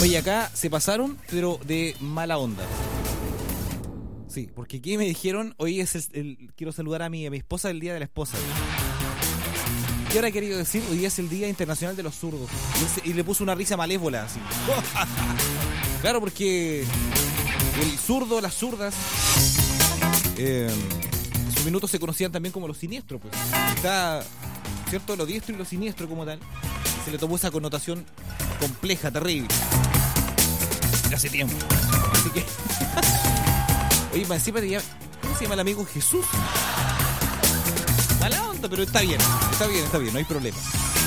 Oye, acá se pasaron, pero de mala onda. Sí, porque aquí me dijeron, hoy es quiero saludar a mi esposa del Día de la Esposa. ¿Qué habrá querido decir? Hoy día es el Día Internacional de los Zurdos. Y le puso una risa malévola, así. Claro, porque el zurdo, las zurdas, en sus minutos se conocían también como los siniestros, pues. Está, ¿cierto? Lo diestro y lo siniestro como tal. Se le tomó esa connotación compleja, terrible. Hace tiempo. Así que... Oye, encima te llama... ¿Cómo se llama el amigo Jesús? Mala onda, pero está bien, no hay problema.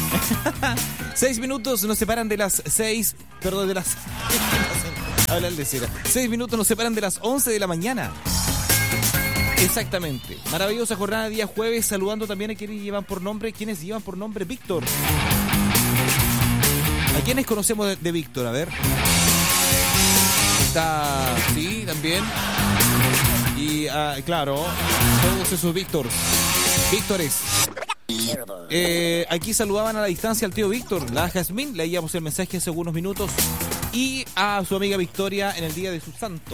6 minutos nos separan de las 6... Perdón, de las... Hablar de cera. 6 minutos nos separan de las 11 de la mañana. Exactamente. Maravillosa jornada de día jueves, saludando también a quienes llevan por nombre Víctor. ¿A quiénes conocemos de Víctor? A ver. Está... Sí, también. Y, claro, todos esos Víctores. Aquí saludaban a la distancia al tío Víctor, la Jazmín, leíamos el mensaje hace algunos minutos, y a su amiga Victoria en el día de su santo.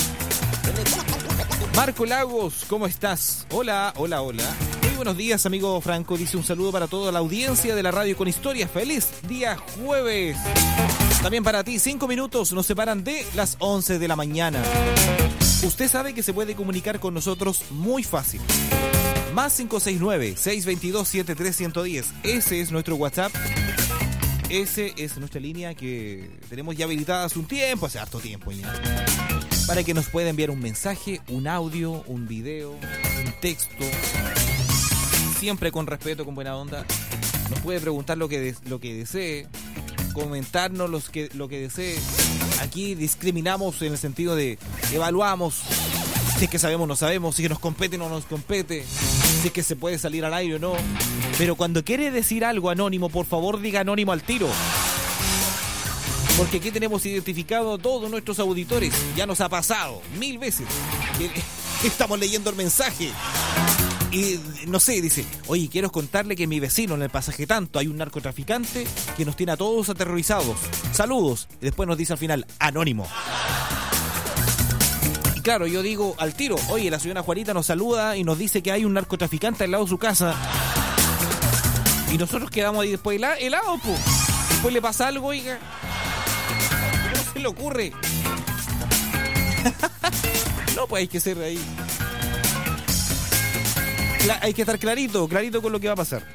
Marco Lagos, ¿cómo estás? Hola. Muy buenos días, amigo Franco. Dice un saludo para toda la audiencia de la radio con historia. Feliz día jueves. También para ti, 5 minutos nos separan de las 11 de la mañana. Usted sabe que se puede comunicar con nosotros muy fácil. Más 569-622-73110. Ese es nuestro WhatsApp. Ese es nuestra línea que tenemos ya habilitada hace un tiempo, hace harto tiempo ya. Para que nos pueda enviar un mensaje, un audio, un video, un texto. Siempre con respeto, con buena onda. Nos puede preguntar lo que desee. Comentarnos lo que desee. Aquí discriminamos en el sentido de evaluamos si es que sabemos o no sabemos, si es que nos compete o no nos compete, si es que se puede salir al aire o no. Pero cuando quiere decir algo anónimo, por favor diga anónimo al tiro. Porque aquí tenemos identificado a todos nuestros auditores. Ya nos ha pasado 1000 veces que estamos leyendo el mensaje. Y no sé, dice, oye, quiero contarle que mi vecino en el pasaje tanto hay un narcotraficante que nos tiene a todos aterrorizados. Saludos. Y después nos dice al final, anónimo. Y claro, yo digo al tiro, oye, la señora Juanita nos saluda y nos dice que hay un narcotraficante al lado de su casa. Y nosotros quedamos ahí después helados, pues. Después le pasa algo, oiga. ¿Cómo se le ocurre? No, pues hay que ser ahí. Hay que estar clarito con lo que va a pasar.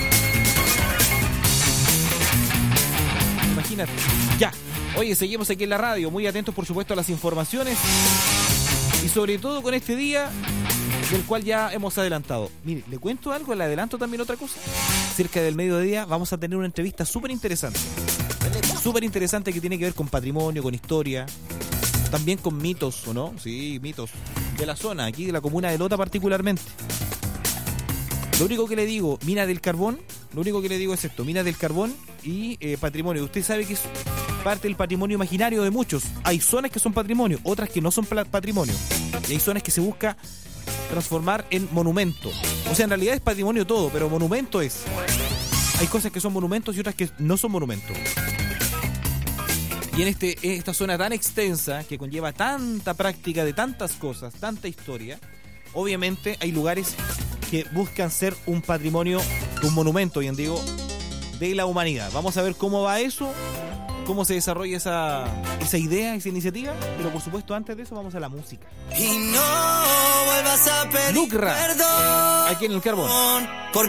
Imagínate. Ya. Oye, seguimos aquí en la radio, muy atentos por supuesto a las informaciones y sobre todo con este día del cual ya hemos adelantado. Mire, le cuento algo, le adelanto también otra cosa. Cerca del mediodía vamos a tener una entrevista súper interesante que tiene que ver con patrimonio, con historia, también con mitos, ¿o no? Sí, mitos de la zona, aquí de la comuna de Lota particularmente. Lo único que le digo, mina del carbón, lo único que le digo es esto, mina del carbón y patrimonio. Usted sabe que es parte del patrimonio imaginario de muchos. Hay zonas que son patrimonio, otras que no son patrimonio. Y hay zonas que se busca transformar en monumento. O sea, en realidad es patrimonio todo, pero monumento es. Hay cosas que son monumentos y otras que no son monumentos. Y en esta zona tan extensa, que conlleva tanta práctica de tantas cosas, tanta historia, obviamente hay lugares que buscan ser un patrimonio, un monumento, bien digo, de la humanidad. Vamos a ver cómo va eso, cómo se desarrolla esa idea, esa iniciativa, pero por supuesto antes de eso vamos a la música. Y no vuelvas a pedir Lucra, perdón, aquí en el Carbón. porque